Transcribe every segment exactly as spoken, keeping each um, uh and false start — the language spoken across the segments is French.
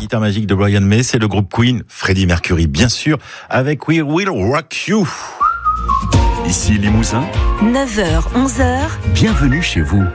guitare magique de Brian May, c'est le groupe Queen, Freddie Mercury bien sûr, avec We Will Rock You. Ici Limousin, neuf heures, onze heures. Bienvenue chez vous.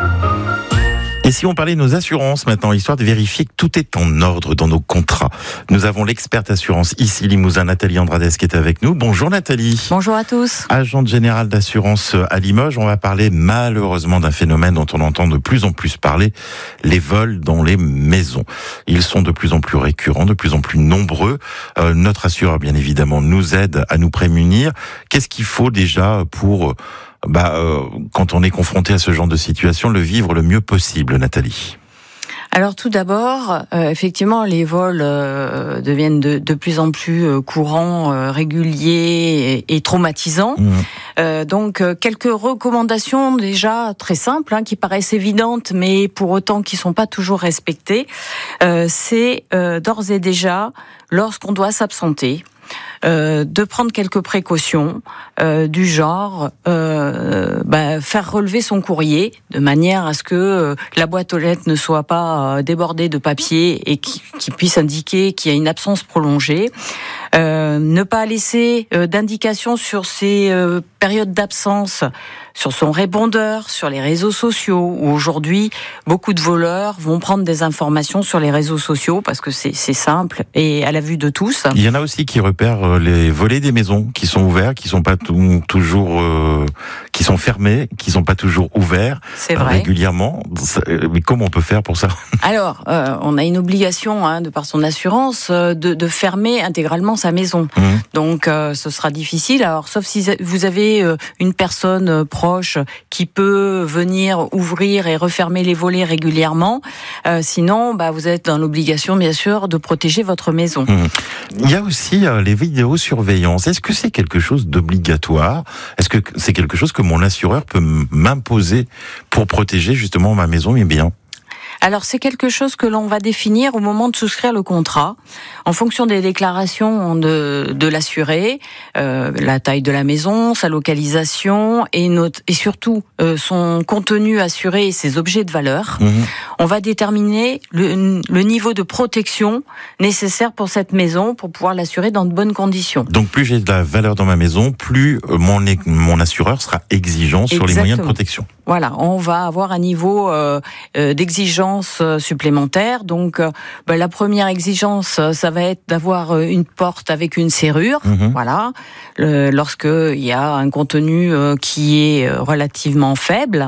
Et si on parlait de nos assurances maintenant, histoire de vérifier que tout est en ordre dans nos contrats. Nous avons l'experte assurance ici Limousin, Nathalie Andrades, qui est avec nous. Bonjour Nathalie. Bonjour à tous. Agente générale d'assurance à Limoges, on va parler malheureusement d'un phénomène dont on entend de plus en plus parler, les vols dans les maisons. Ils sont de plus en plus récurrents, de plus en plus nombreux. Euh, notre assureur, bien évidemment, nous aide à nous prémunir. Qu'est-ce qu'il faut déjà pour... Bah, euh, quand on est confronté à ce genre de situation, le vivre le mieux possible, Nathalie? Alors tout d'abord, euh, effectivement, les vols euh, deviennent de, de plus en plus euh, courants, euh, réguliers et, et traumatisants. Mmh. Euh, donc euh, quelques recommandations déjà très simples, hein, qui paraissent évidentes, mais pour autant qui sont pas toujours respectées. Euh, c'est euh, d'ores et déjà, lorsqu'on doit s'absenter, Euh, de prendre quelques précautions euh, du genre euh, bah, faire relever son courrier de manière à ce que euh, la boîte aux lettres ne soit pas euh, débordée de papier et qui, qui puisse indiquer qu'il y a une absence prolongée. Euh, ne pas laisser euh, d'indications sur ces euh, périodes d'absence sur son répondeur, sur les réseaux sociaux, où aujourd'hui, beaucoup de voleurs vont prendre des informations sur les réseaux sociaux, parce que c'est, c'est simple et à la vue de tous. Il y en a aussi qui repèrent les volets des maisons, qui sont ouverts, qui sont pas tout, toujours, euh, qui sont fermés, qui sont pas toujours ouverts. C'est vrai. Régulièrement. Mais comment on peut faire pour ça? Alors, euh, on a une obligation, hein, de par son assurance, de, de fermer intégralement sa maison. Mmh. Donc, euh, ce sera difficile. Alors, sauf si vous avez euh, une personne proche qui peut venir ouvrir et refermer les volets régulièrement. Euh, sinon, bah, vous êtes dans l'obligation, bien sûr, de protéger votre maison. Mmh. Il y a aussi euh, les vidéosurveillance. Est-ce que c'est quelque chose d'obligatoire? Est-ce que c'est quelque chose que mon assureur peut m'imposer pour protéger justement ma maison, mes biens? Alors, c'est quelque chose que l'on va définir au moment de souscrire le contrat, en fonction des déclarations de, de l'assuré, euh, la taille de la maison, sa localisation et, notre, et surtout euh, son contenu assuré et ses objets de valeur. Mmh. On va déterminer le, le niveau de protection nécessaire pour cette maison pour pouvoir l'assurer dans de bonnes conditions. Donc, plus j'ai de la valeur dans ma maison, plus mon, mon assureur sera exigeant sur Exactement. Les moyens de protection. Voilà, on va avoir un niveau euh, euh, d'exigence supplémentaire. Donc, euh, bah, la première exigence, ça va être d'avoir une porte avec une serrure. Mmh. Voilà, le, lorsque il y a un contenu euh, qui est relativement faible.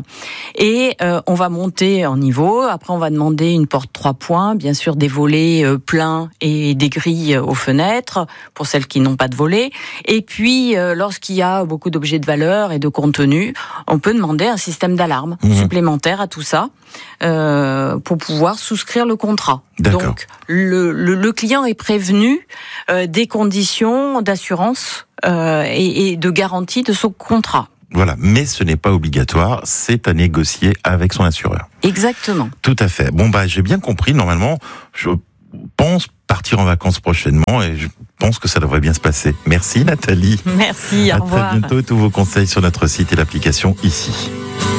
Et euh, on va monter en niveau. Après, on va demander une porte trois points, bien sûr des volets euh, pleins et des grilles aux fenêtres pour celles qui n'ont pas de volets. Et puis, euh, lorsqu'il y a beaucoup d'objets de valeur et de contenu, on peut demander un système d'alarme mmh. supplémentaire à tout ça euh, pour pouvoir souscrire le contrat. D'accord. Donc le, le, le client est prévenu euh, des conditions d'assurance euh, et, et de garantie de son contrat. Voilà, mais ce n'est pas obligatoire, c'est à négocier avec son assureur. Exactement. Tout à fait. Bon bah j'ai bien compris, normalement je pense partir en vacances prochainement et je pense que ça devrait bien se passer. Merci Nathalie. Merci, au revoir. À très bientôt, tous vos conseils sur notre site et l'application ici.